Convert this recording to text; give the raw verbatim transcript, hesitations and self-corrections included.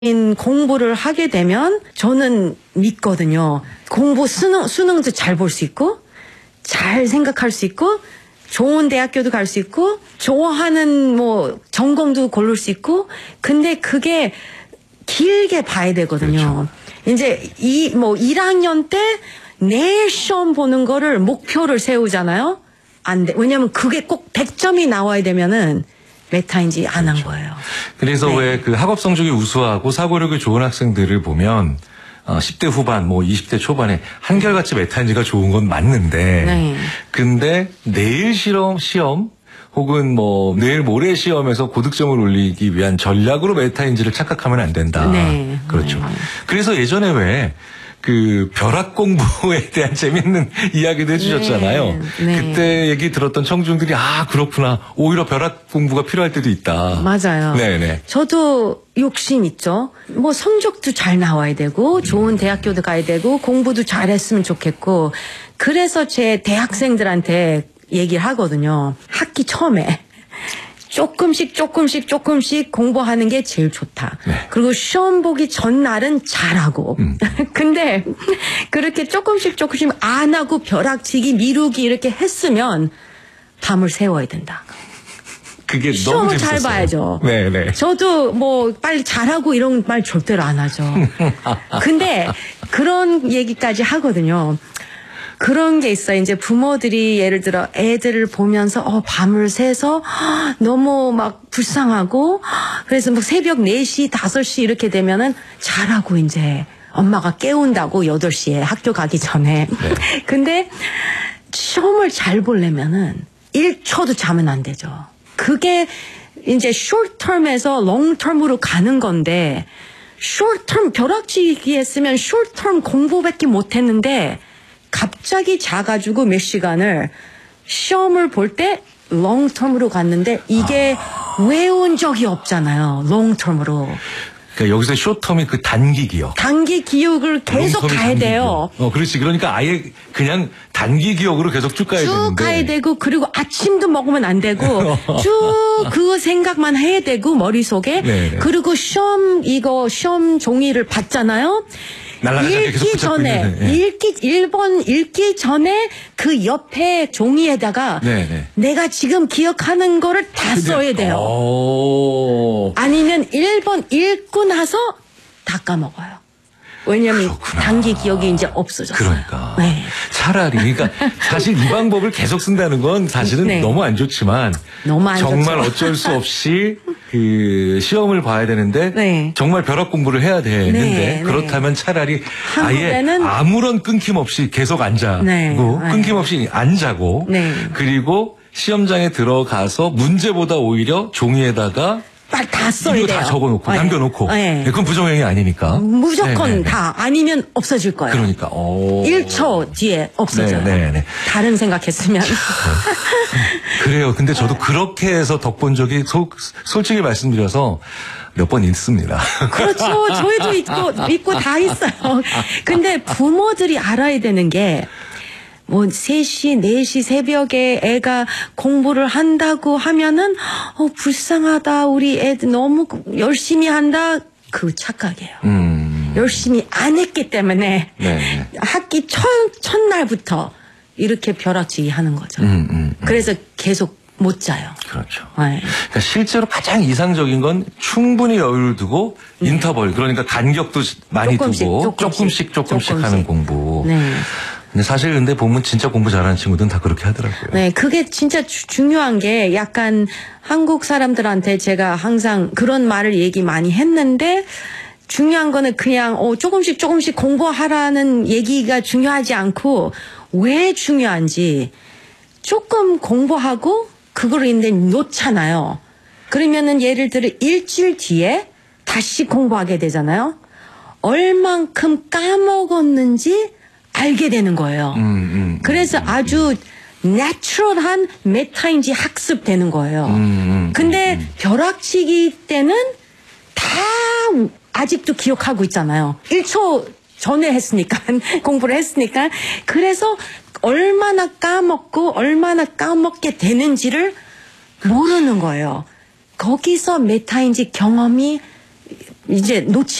인 공부를 하게 되면 저는 믿거든요. 공부 수능, 수능도 잘 볼 수 있고 잘 생각할 수 있고 좋은 대학교도 갈 수 있고 좋아하는 뭐 전공도 고를 수 있고 근데 그게 길게 봐야 되거든요. 그렇죠. 이제 이 뭐 일 학년 때 내일 시험 보는 거를 목표를 세우잖아요. 안 돼. 왜냐면 그게 꼭 백 점이 나와야 되면은 메타인지 안 한 그렇죠. 거예요. 그래서 네. 왜 그 학업 성적이 우수하고 사고력이 좋은 학생들을 보면 어, 십 대 후반, 뭐 이십 대 초반에 한결같이 메타인지가 좋은 건 맞는데, 네. 근데 내일 시험, 시험 혹은 뭐 내일 모레 시험에서 고득점을 올리기 위한 전략으로 메타인지를 착각하면 안 된다. 네. 그렇죠. 네. 그래서 예전에 왜 그 벼락 공부에 대한 재밌는 이야기도 해주셨잖아요. 네, 네. 그때 얘기 들었던 청중들이 아 그렇구나. 오히려 벼락 공부가 필요할 때도 있다. 맞아요. 네네. 저도 욕심 있죠. 뭐 성적도 잘 나와야 되고 좋은 대학교도 가야 되고 공부도 잘했으면 좋겠고 그래서 제 대학생들한테 얘기를 하거든요. 학기 처음에 조금씩 조금씩 조금씩 공부하는 게 제일 좋다. 네. 그리고 시험 보기 전날은 잘하고. 음. 근데 그렇게 조금씩 조금씩 안 하고 벼락치기 미루기 이렇게 했으면 밤을 새워야 된다. 그게 시험을 너무 잘 재밌었어요. 봐야죠. 네네. 저도 뭐 빨리 잘하고 이런 말 절대로 안 하죠. 근데 그런 얘기까지 하거든요. 그런 게 있어요. 이제 부모들이 예를 들어 애들을 보면서 어 밤을 새서 너무 막 불쌍하고 그래서 막 새벽 네 시, 다섯 시 이렇게 되면은 잘하고 이제 엄마가 깨운다고 여덟 시에 학교 가기 전에. 네. 근데 시험을 잘 보려면은 일 초도 자면 안 되죠. 그게 이제 short term에서 long term으로 가는 건데 short term 벼락치기 했으면 short term 공부밖에 못 했는데 갑자기 자가지고 몇 시간을 시험을 볼 때 롱텀으로 갔는데 이게 아... 외운 적이 없잖아요. 롱텀으로. 그러니까 여기서 쇼텀이 그 단기 기억. 단기 기억을 계속 가야 돼요. 기억. 어, 그렇지. 그러니까 아예 그냥 단기 기억으로 계속 쭉 가야 쭉 되는데. 쭉 가야 되고 그리고 아침도 먹으면 안 되고 쭉 그 생각만 해야 되고 머릿속에. 네네. 그리고 시험 이거 시험 종이를 받잖아요. 읽기 전에 네. 읽기 일 번 읽기 전에 그 옆에 종이에다가 네네. 내가 지금 기억하는 거를 다 근데, 써야 돼요. 오. 아니면 일 번 읽고 나서 다 까먹어요. 왜냐면 그렇구나. 단기 기억이 이제 없어졌어요. 그러니까 네. 차라리 그러니까 사실 이 방법을 계속 쓴다는 건 사실은 네. 너무 안 좋지만 너무 안 정말 좋죠. 어쩔 수 없이 그 시험을 봐야 되는데 네. 정말 벼락 공부를 해야 되는데 네. 그렇다면 차라리 아예 아무런 끊김없이 계속 안 자고 네. 끊김없이 안 자고 네. 그리고 시험장에 들어가서 문제보다 오히려 종이에다가 다 써야 돼요. 다 적어놓고, 네. 남겨놓고. 네. 그건 부정행위 아니니까. 무조건 네네. 다. 아니면 없어질 거예요. 그러니까. 오. 일 초 뒤에 없어져요. 네네. 다른 생각했으면. 그래요. 근데 저도 그렇게 해서 덕본 적이 소, 솔직히 말씀드려서 몇 번 있습니다. 그렇죠. 저희도 있고, 있고 다 있어요. 근데 부모들이 알아야 되는 게 뭐 세 시, 네 시 새벽에 애가 공부를 한다고 하면은 어 불쌍하다. 우리 애들 너무 열심히 한다. 그 착각이에요. 음. 열심히 안 했기 때문에 네. 학기 첫, 첫날부터 이렇게 벼락치기 하는 거죠. 음, 음, 음. 그래서 계속 못 자요. 그렇죠. 네. 그러니까 실제로 가장 이상적인 건 충분히 여유를 두고 네. 인터벌 그러니까 간격도 많이 조금씩, 두고 조금씩 조금씩, 조금씩 조금씩 하는 공부. 네. 근데 사실 근데 보면 진짜 공부 잘하는 친구들은 다 그렇게 하더라고요. 네, 그게 진짜 주, 중요한 게 약간 한국 사람들한테 제가 항상 그런 말을 얘기 많이 했는데 중요한 거는 그냥 어, 조금씩 조금씩 공부하라는 얘기가 중요하지 않고 왜 중요한지 조금 공부하고 그거를 이제 놓잖아요. 그러면은 예를 들어 일주일 뒤에 다시 공부하게 되잖아요. 얼만큼 까먹었는지 알게 되는 거예요. 음, 음, 그래서 음, 아주 내추럴한 메타인지 학습되는 거예요. 음, 음, 근데 음, 벼락치기 때는 다 아직도 기억하고 있잖아요. 일 초 전에 했으니까 공부를 했으니까 그래서 얼마나 까먹고 얼마나 까먹게 되는지를 모르는 거예요. 거기서 메타인지 경험이 이제 놓치